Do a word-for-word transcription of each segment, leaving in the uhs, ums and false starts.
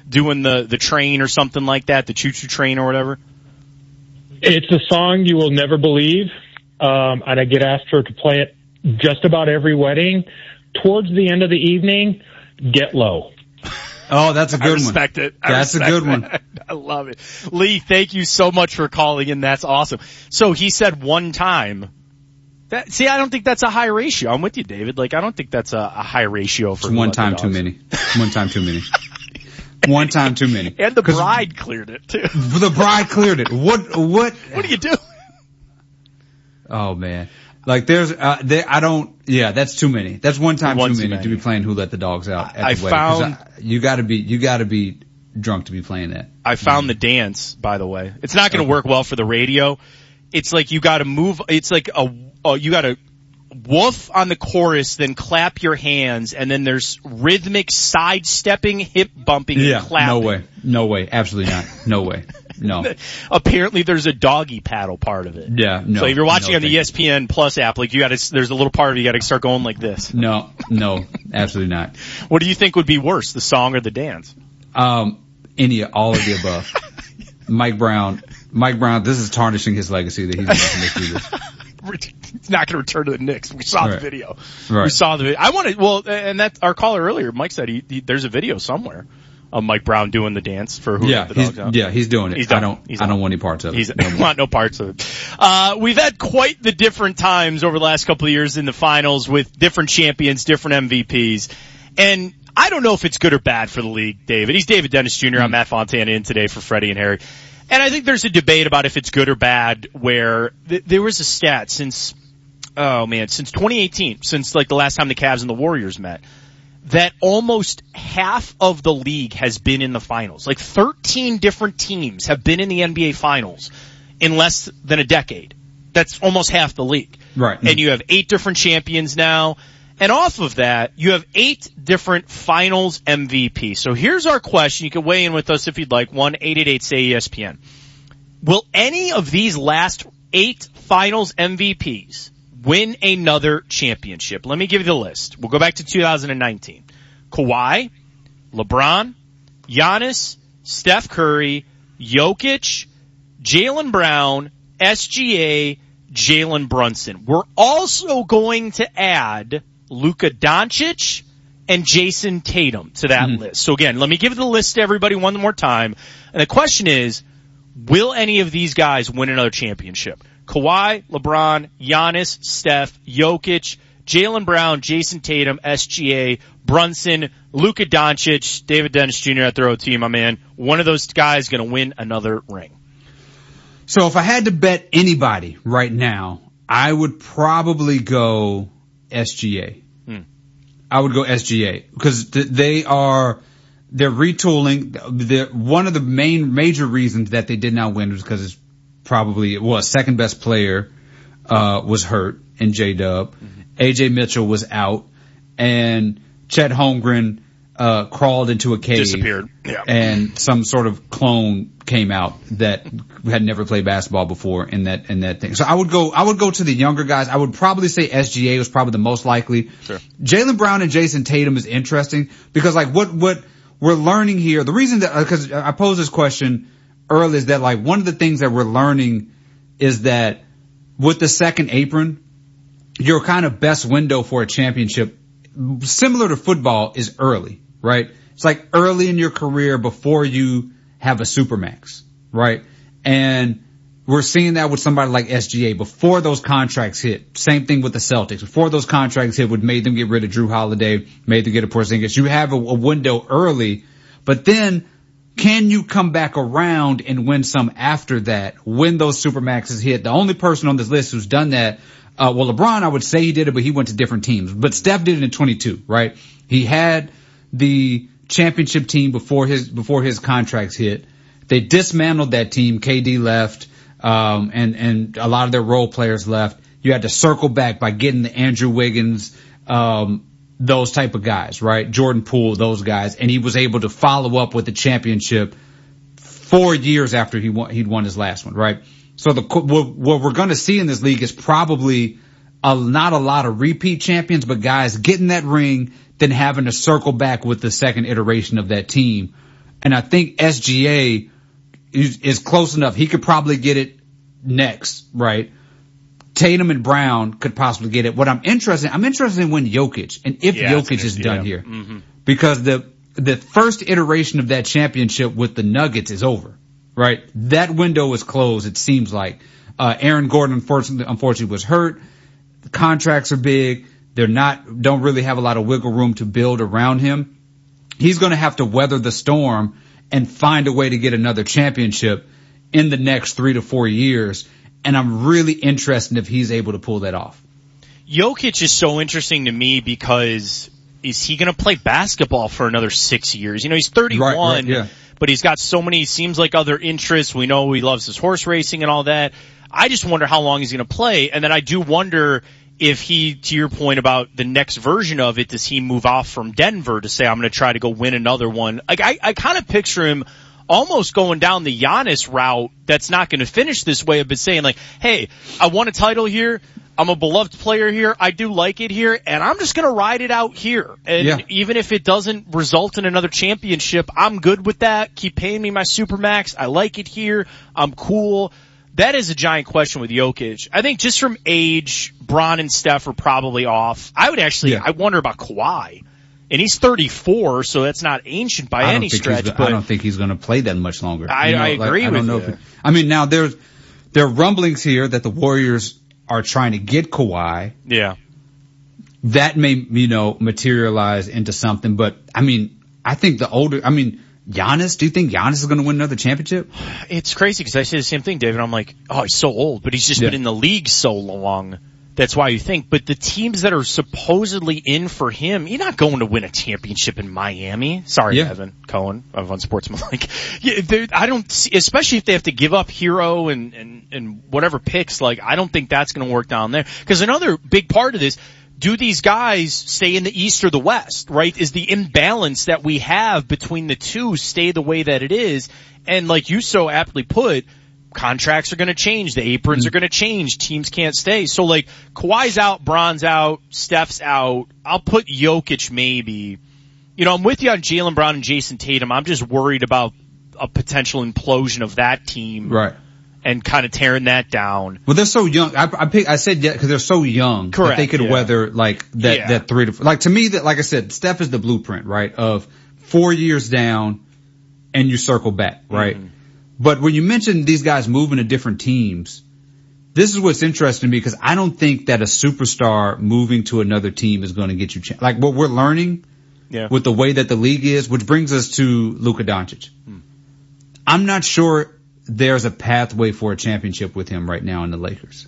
doing the, the train or something like that, the choo-choo train or whatever? It's a song you will never believe, um, and I get asked her to play it just about every wedding. Towards the end of the evening, Get Low. Oh, that's a good one. I respect one. it. I that's respect a good that. one. I love it. Lee, thank you so much for calling in. That's awesome. So he said one time. That, see, I don't think that's a high ratio. I'm with you, David. Like, I don't think that's a, a high ratio for it's one time too many. One time too many. One time too many. And the bride cleared it too. The bride cleared it. What? What? What do you do? Oh man. Like there's, uh, there, I don't, yeah, that's too many. That's one time one too, many too many to be playing Who Let the Dogs Out at I the wedding. Found, I, you gotta be, you gotta be drunk to be playing that. I found mm-hmm. the dance, by the way. It's not gonna okay. work well for the radio. It's like you gotta move, it's like a, oh, you gotta woof on the chorus, then clap your hands, and then there's rhythmic sidestepping, hip bumping, yeah, and clapping. No way. No way. Absolutely not. No way. No. Apparently there's a doggy paddle part of it. Yeah, no. So if you're watching no, on the E S P N Plus app, like you gotta, there's a little part of it you gotta start going like this. No, no, absolutely not. What do you think would be worse, the song or the dance? Um, any, all of the above. Mike Brown, Mike Brown, this is tarnishing his legacy that he's making us do this. He's not gonna return to the Knicks. We saw right. the video. Right. We saw the video. I want to, well, and that, our caller earlier, Mike said he, he there's a video somewhere. Of Mike Brown doing the dance for Who yeah, Let the Dogs Out. Yeah, he's doing it. He's done. I don't, he's I don't want any parts of it. He's, no want no parts of it. Uh, we've had quite the different times over the last couple of years in the finals with different champions, different M V Ps. And I don't know if it's good or bad for the league, David. He's David Dennis Junior Mm-hmm. I'm Matt Fontana in today for Freddie and Harry. And I think there's a debate about if it's good or bad where th- there was a stat since, oh man, since twenty eighteen, since like the last time the Cavs and the Warriors met, that almost half of the league has been in the finals. Like thirteen different teams have been in the N B A finals in less than a decade. That's almost half the league. Right. And you have eight different champions now. And off of that, you have eight different finals M V Ps. So here's our question. You can weigh in with us if you'd like. one eight eight eight say E S P N. Will any of these last eight finals M V Ps win another championship? Let me give you the list. We'll go back to two thousand nineteen. Kawhi, LeBron, Giannis, Steph Curry, Jokic, Jaylen Brown, S G A, Jalen Brunson. We're also going to add Luka Doncic and Jason Tatum to that mm-hmm. list. So again, let me give the list to everybody one more time. And the question is, will any of these guys win another championship? Kawhi, LeBron, Giannis, Steph, Jokic, Jaylen Brown, Jason Tatum, S G A, Brunson, Luka Doncic, David Dennis Junior at their O T, my man. One of those guys going to win another ring. So if I had to bet anybody right now, I would probably go S G A. Hmm. I would go S G A because th- they are, they're retooling. They're, one of the main major reasons that they did not win was because it's probably, well, second best player, uh, was hurt in J-Dub. Mm-hmm. A J Mitchell was out and Chet Holmgren, uh, crawled into a cave. Disappeared. Yeah. And some sort of clone came out that had never played basketball before in that, in that thing. So I would go, I would go to the younger guys. I would probably say S G A was probably the most likely. Sure. Jaylen Brown and Jason Tatum is interesting because like what, what we're learning here, the reason that, because I posed this question earlier is that like one of the things that we're learning is that with the second apron, your kind of best window for a championship, similar to football, is early, right? It's like early in your career before you have a supermax, right? And we're seeing that with somebody like S G A before those contracts hit. Same thing with the Celtics. Before those contracts hit, would made them get rid of Drew Holiday, made them get a Porzingis. You have a, a window early, but then can you come back around and win some after that when those supermaxes hit? The only person on this list who's done that, uh, well, LeBron, I would say he did it, but he went to different teams. But Steph did it in twenty-two, right? He had the championship team before his, before his contracts hit. They dismantled that team. K D left, um, and, and a lot of their role players left. You had to circle back by getting the Andrew Wiggins, um, those type of guys, right? Jordan Poole, those guys. And he was able to follow up with the championship four years after he won, he'd won his last one, right? So the, what, what we're going to see in this league is probably a, not a lot of repeat champions, but guys getting that ring, then having to circle back with the second iteration of that team. And I think S G A is, is close enough. He could probably get it next, right? Tatum and Brown could possibly get it. What I'm interested in, I'm interested in when Jokic, and if yeah, Jokic is done yeah. here. Mm-hmm. Because the the first iteration of that championship with the Nuggets is over, right? That window is closed, it seems like. Uh, Aaron Gordon, unfortunately, unfortunately was hurt. The contracts are big. They're not, don't really have a lot of wiggle room to build around him. He's going to have to weather the storm and find a way to get another championship in the next three to four years. And I'm really interested if he's able to pull that off. Jokic is so interesting to me because is he going to play basketball for another six years? You know, he's thirty-one, right, right, yeah. but he's got so many, seems like other interests. We know he loves his horse racing and all that. I just wonder how long he's going to play. And then I do wonder if he, to your point about the next version of it, does he move off from Denver to say, I'm going to try to go win another one? Like, I, I kind of picture him almost going down the Giannis route that's not going to finish this way, but saying like, hey, I won a title here. I'm a beloved player here. I do like it here, and I'm just going to ride it out here. And yeah. even if it doesn't result in another championship, I'm good with that. Keep paying me my Supermax. I like it here. I'm cool. That is a giant question with Jokic. I think just from age, Bron and Steph are probably off. I would actually, yeah. I wonder about Kawhi. And he's thirty-four, so that's not ancient by any stretch. But I don't think he's going to play that much longer. I, you know, I agree like, with I don't know you. if it, I mean, now there's, there are rumblings here that the Warriors are trying to get Kawhi. Yeah. That may, you know, materialize into something, but I mean, I think the older, I mean, Giannis, do you think Giannis is going to win another championship? It's crazy because I say the same thing, David. I'm like, oh, he's so old, but he's just yeah. been in the league so long. That's why you think. But the teams that are supposedly in for him, you're not going to win a championship in Miami. Sorry, yeah. Evan Cohen of Unsportsmanlike. Yeah, I don't see, especially if they have to give up Hero and, and, and whatever picks, like, I don't think that's going to work down there. Because another big part of this, do these guys stay in the East or the West, right? Is the imbalance that we have between the two stay the way that it is? And like you so aptly put, contracts are going to change. The aprons mm-hmm. are going to change. Teams can't stay. So like Kawhi's out, Bron's out, Steph's out. I'll put Jokic maybe. You know, I'm with you on Jaylen Brown and Jason Tatum. I'm just worried about a potential implosion of that team. Right. And kind of tearing that down. Well, they're so young. I, I, pick, I said yeah because they're so young Correct, that they could yeah. weather like that. Yeah. That three to like to me that like I said, Steph is the blueprint, right? Of four years down, and you circle back, right? Mm-hmm. But when you mention these guys moving to different teams, this is what's interesting to me because I don't think that a superstar moving to another team is going to get you ch- like what we're learning yeah. with the way that the league is, which brings us to Luka Doncic. Hmm. I'm not sure there's a pathway for a championship with him right now in the Lakers.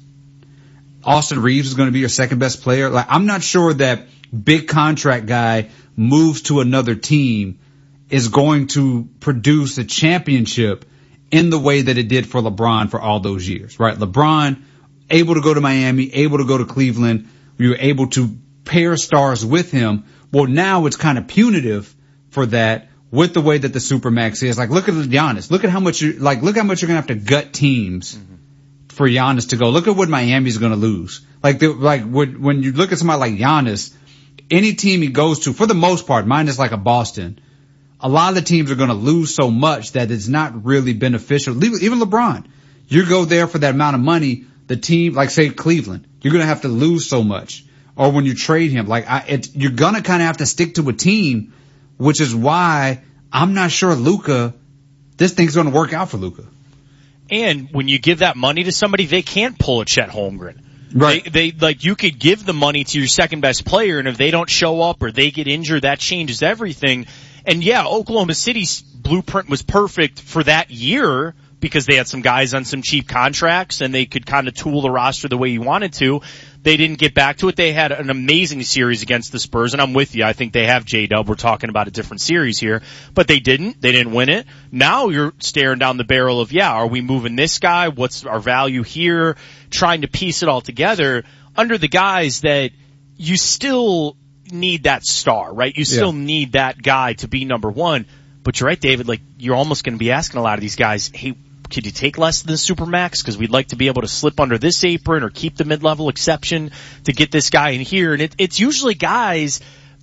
Austin Reeves is going to be your second best player. Like, I'm not sure that big contract guy moves to another team is going to produce a championship in the way that it did for LeBron for all those years, right? LeBron able to go to Miami, able to go to Cleveland. We were able to pair stars with him. Well, now it's kind of punitive for that. With the way that the Supermax is, like, look at Giannis. Look at how much you like. Look how much you're gonna have to gut teams mm-hmm. for Giannis to go. Look at what Miami's gonna lose. Like, the, like when, when you look at somebody like Giannis, any team he goes to, for the most part, minus like a Boston, a lot of the teams are gonna lose so much that it's not really beneficial. Even LeBron, you go there for that amount of money. The team, like say Cleveland, you're gonna have to lose so much. Or when you trade him, like I, it, you're gonna kind of have to stick to a team. Which is why I'm not sure Luka, this thing's going to work out for Luka. And when you give that money to somebody, they can't pull a Chet Holmgren. Right. They, they, like, you could give the money to your second best player, and if they don't show up or they get injured, that changes everything. And yeah, Oklahoma City's blueprint was perfect for that year because they had some guys on some cheap contracts and they could kind of tool the roster the way you wanted to. They didn't get back to it. They had an amazing series against the Spurs, and I'm with you. I think they have J-Dub. We're talking about a different series here. But they didn't. They didn't win it. Now you're staring down the barrel of, yeah, are we moving this guy? What's our value here? Trying to piece it all together under the guys that you still need that star, right? You still yeah. need that guy to be number one. But you're right, David, like, you're almost going to be asking a lot of these guys, hey, could you take less than the Supermax? Because we'd like to be able to slip under this apron or keep the mid-level exception to get this guy in here. And it, it's usually guys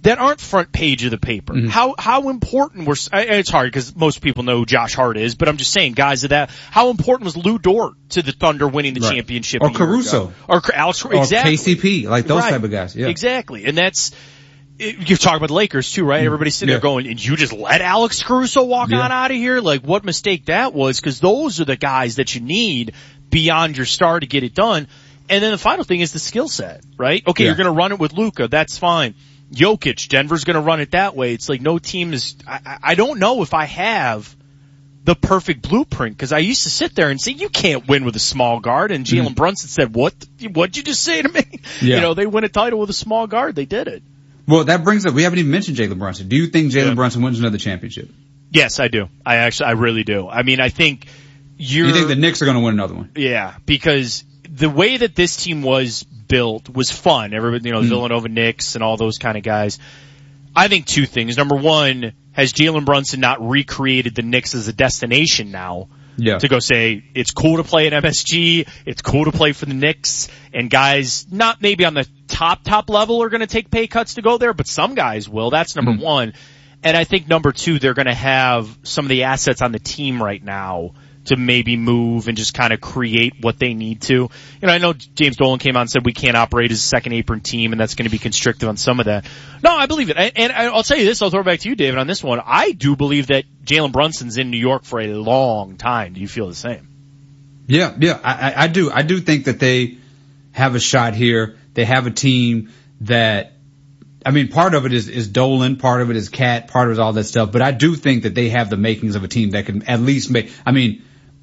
that aren't front page of the paper. Mm-hmm. How how important were, it's hard because most people know who Josh Hart is, but I'm just saying, guys, of that, how important was Lou Dort to the Thunder winning the right. championship? Or Caruso. Or Alex, exactly. Or K C P, like those right. type of guys. Yeah. Exactly. And that's, you're talking about the Lakers too, right? Mm-hmm. Everybody's sitting yeah. there going, and you just let Alex Caruso walk yeah. on out of here? Like, what mistake that was, because those are the guys that you need beyond your star to get it done. And then the final thing is the skill set, right? Okay, yeah. you're going to run it with Luka. That's fine. Jokic, Denver's going to run it that way. It's like no team is, I, I don't know if I have the perfect blueprint, because I used to sit there and say, you can't win with a small guard. And Jalen mm. Brunson said, what, what'd you just say to me? Yeah. You know, they win a title with a small guard. They did it. Well, that brings up, we haven't even mentioned Jalen Brunson. Do you think Jalen yeah. Brunson wins another championship? Yes, I do. I actually, I really do. I mean, I think you're. You think the Knicks are going to win another one? Yeah, because the way that this team was built was fun. Everybody, you know, mm. Villanova Knicks and all those kind of guys. I think two things. Number one, has Jalen Brunson not recreated the Knicks as a destination now? Yeah. To go say, it's cool to play at M S G, it's cool to play for the Knicks, and guys not maybe on the top, top level are going to take pay cuts to go there, but some guys will. That's number mm. one. And I think number two, they're going to have some of the assets on the team right now to maybe move and just kind of create what they need to. You know, I know James Dolan came out and said we can't operate as a second apron team, and that's going to be constrictive on some of that. No, I believe it. And I'll tell you this, I'll throw it back to you, David, on this one. I do believe that Jalen Brunson's in New York for a long time. Do you feel the same? Yeah, yeah, I, I do. I do think that they have a shot here. They have a team that, I mean, part of it is, is Dolan, part of it is Cat, part of it is all that stuff, but I do think that they have the makings of a team that can at least make, I mean,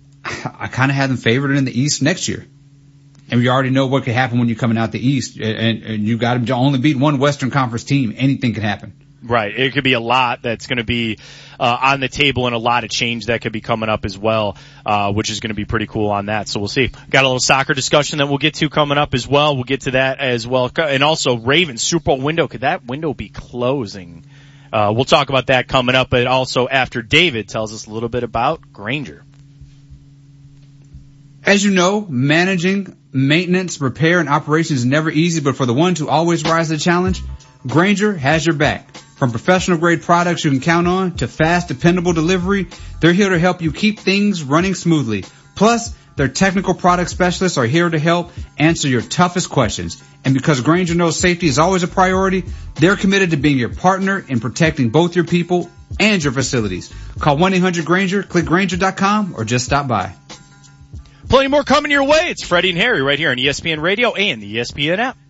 I kind of had them favored in the East next year. And we already know what could happen when you're coming out the East, and, and you got to only beat one Western Conference team. Anything can happen. Right. It could be a lot that's going to be uh, on the table, and a lot of change that could be coming up as well, uh, which is going to be pretty cool on that. So we'll see. Got a little soccer discussion that we'll get to coming up as well. We'll get to that as well. And also Ravens Super Bowl window. Could that window be closing? Uh, we'll talk about that coming up, but also after David tells us a little bit about Grainger. As you know, managing, maintenance, repair, and operations is never easy, but for the ones who always rise to the challenge, Grainger has your back. From professional grade products you can count on to fast, dependable delivery, they're here to help you keep things running smoothly. Plus, their technical product specialists are here to help answer your toughest questions. And because Grainger knows safety is always a priority, they're committed to being your partner in protecting both your people and your facilities. Call one eight hundred Grainger, click Grainger dot com, or just stop by. Plenty more coming your way. It's Freddie and Harry right here on E S P N Radio and the E S P N app.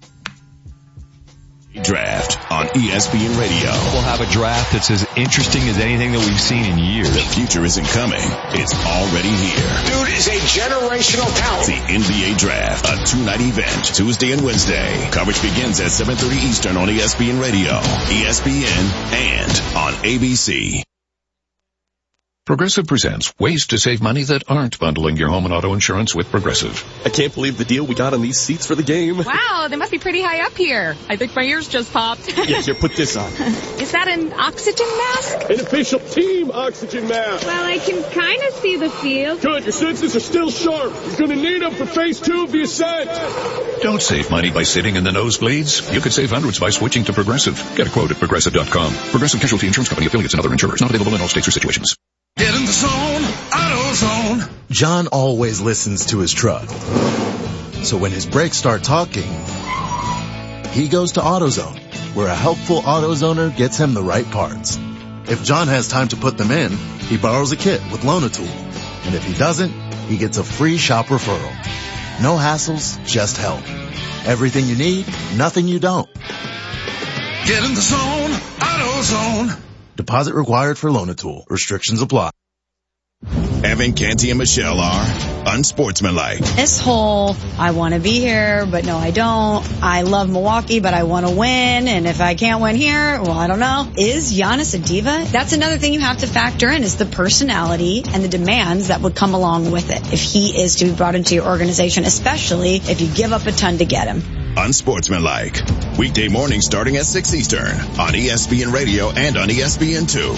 Draft on E S P N Radio. We'll have a draft that's as interesting as anything that we've seen in years. The future isn't coming. It's already here. Dude is a generational talent. The N B A Draft, a two-night event, Tuesday and Wednesday. Coverage begins at seven thirty Eastern on E S P N Radio, E S P N, and on A B C. Progressive presents ways to save money that aren't bundling your home and auto insurance with Progressive. I can't believe the deal we got on these seats for the game. Wow, they must be pretty high up here. I think my ears just popped. Yeah, here, put this on. Is that an oxygen mask? An official team oxygen mask. Well, I can kind of see the field. Good, your senses are still sharp. You're going to need them for phase two of the ascent. Don't save money by sitting in the nosebleeds. You could save hundreds by switching to Progressive. Get a quote at Progressive dot com. Progressive Casualty Insurance Company, affiliates, and other insurers. Not available in all states or situations. Get in the zone, AutoZone. John always listens to his truck. So when his brakes start talking, he goes to AutoZone, where a helpful AutoZoner gets him the right parts. If John has time to put them in, he borrows a kit with Loan-A-Tool. And if he doesn't, he gets a free shop referral. No hassles, just help. Everything you need, nothing you don't. Get in the zone, AutoZone. Deposit required for Loan-A-Tool. Restrictions apply. Evan, Canty, and Michelle are unsportsmanlike. This whole, I want to be here, but no, I don't. I love Milwaukee, but I want to win. And if I can't win here, well, I don't know. Is Giannis a diva? That's another thing you have to factor in, is the personality and the demands that would come along with it if he is to be brought into your organization, especially if you give up a ton to get him. Unsportsmanlike. Weekday mornings starting at six Eastern on E S P N Radio and on E S P N two.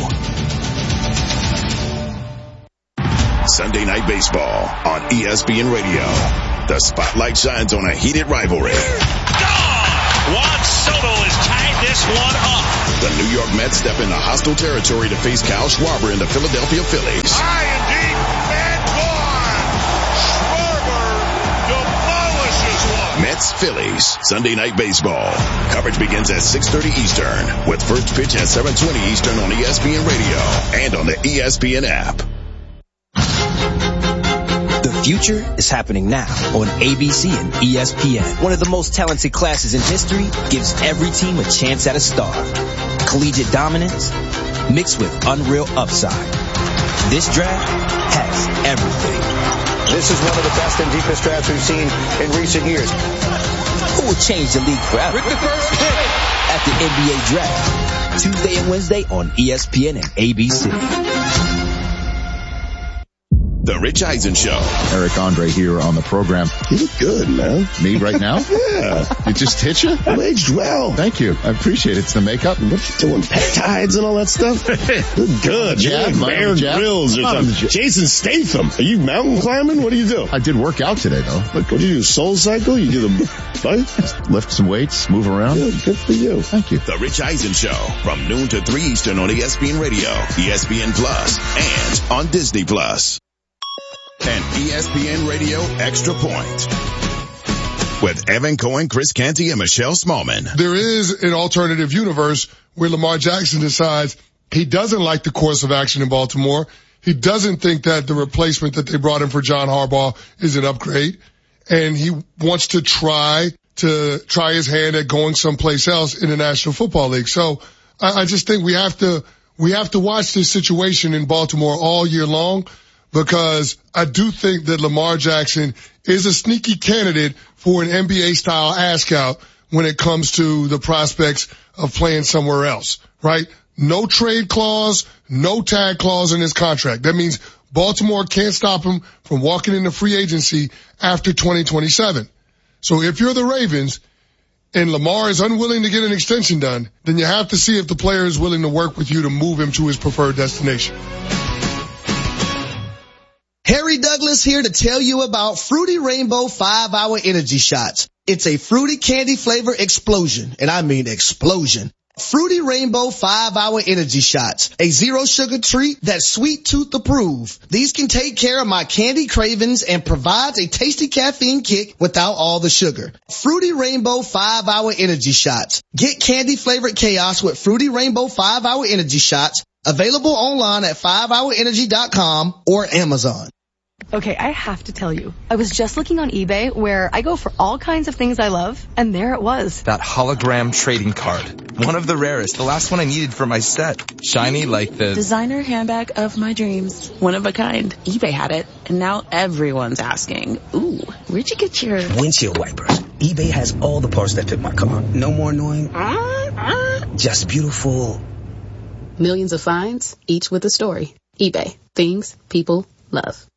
Sunday Night Baseball on E S P N Radio. The spotlight shines on a heated rivalry. Gone! Juan Soto is tied this one up. The New York Mets step into hostile territory to face Kyle Schwarber and the Philadelphia Phillies. High and deep, and gone. Schwarber demolishes one. Mets Phillies Sunday Night Baseball. Coverage begins at six thirty Eastern with first pitch at seven twenty Eastern on E S P N Radio and on the E S P N app. The future is happening now on A B C and E S P N. One of the most talented classes in history gives every team a chance at a star. Collegiate dominance mixed with unreal upside. This draft has everything. This is one of the best and deepest drafts we've seen in recent years. Who will change the league forever? With the first pick at the N B A Draft, Tuesday and Wednesday on E S P N and A B C. The Rich Eisen Show. Eric Andre here on the program. You look good, man. Me right now? Yeah. It just hit you? You aged well. Thank you. I appreciate it. It's the makeup. What you doing, peptides and all that stuff? Look good. Jab, You're like Bear Grylls or something. Jason Statham. Are you mountain climbing? What do you do? I did work out today, though. Look, what do you do? Soul Cycle? You do the bike? Just lift some weights, move around. Yeah, good for you. Thank you. The Rich Eisen Show from noon to three Eastern on E S P N Radio, E S P N Plus, and on Disney Plus. And E S P N Radio Extra Point with Evan Cohen, Chris Canty, and Michelle Smallman. There is an alternative universe where Lamar Jackson decides he doesn't like the course of action in Baltimore. He doesn't think that the replacement that they brought in for John Harbaugh is an upgrade. And he wants to try to try his hand at going someplace else in the National Football League. So I, I just think we have to, we have to watch this situation in Baltimore all year long, because I do think that Lamar Jackson is a sneaky candidate for an N B A-style ask-out when it comes to the prospects of playing somewhere else, right? No trade clause, no tag clause in his contract. That means Baltimore can't stop him from walking into free agency after twenty twenty-seven. So if you're the Ravens and Lamar is unwilling to get an extension done, then you have to see if the player is willing to work with you to move him to his preferred destination. Harry Douglas here to tell you about Fruity Rainbow five hour Energy Shots. It's a fruity candy flavor explosion, and I mean explosion. Fruity Rainbow five hour Energy Shots, a zero sugar treat that's sweet tooth approved. These can take care of my candy cravings and provides a tasty caffeine kick without all the sugar. Fruity Rainbow five hour Energy Shots. Get candy flavored chaos with Fruity Rainbow five hour Energy Shots. Available online at five hour energy dot com or Amazon. Okay, I have to tell you, I was just looking on eBay where I go for all kinds of things I love, and there it was. That hologram trading card. One of the rarest. The last one I needed for my set. Shiny like the... designer handbag of my dreams. One of a kind. eBay had it, and now everyone's asking, ooh, where'd you get your... windshield wipers. eBay has all the parts that fit my car. No more annoying. Just beautiful. Millions of finds, each with a story. eBay. Things people love.